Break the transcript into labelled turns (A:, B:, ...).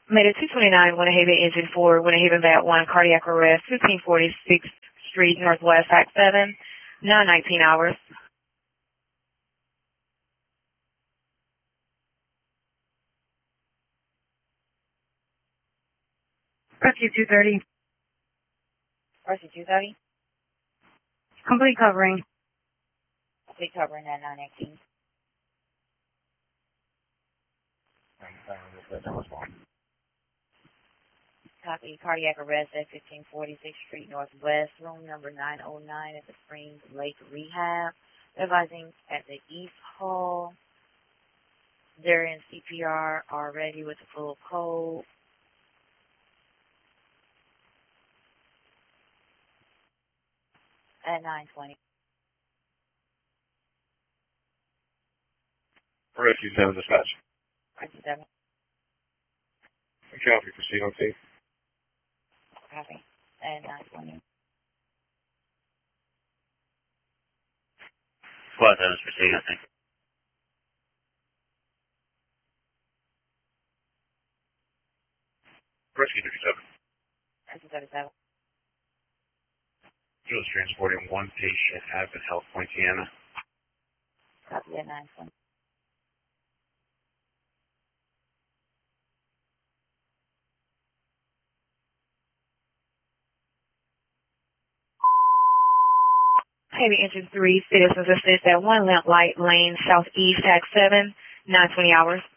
A: Made it 229, Winnehaven engine 4, Winnehaven VAT 1, cardiac arrest, 1546th Street, Northwest, Act 7, now 19 hours. Rescue 230.
B: Rescue 230.
A: Complete covering.
B: Complete covering at 918. Copy. Cardiac arrest at 1546th Street Northwest, room number 909 at the Springs Lake Rehab. Advising at the East Hall. They're in CPR already with the full code. At 920.
C: Rescue 7 dispatch.
B: Rescue 7.
C: Copy. Proceed on scene.
B: Copy. At 920.
D: Squad 7 proceed on scene.
C: Rescue 37.
B: Rescue 37.
C: Just transporting one patient at the Health Poinciana.
B: Copy at 920.
A: Heavy engine 3, citizens assist at 1 Lamplight Lane, Southeast, Act 7, 920 hours.